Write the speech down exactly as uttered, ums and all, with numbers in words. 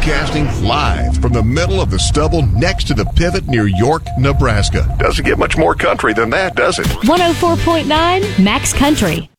Broadcasting live from the middle of the stubble next to the pivot near York, Nebraska. Doesn't get much more country than that, does it? one oh four point nine Max Country.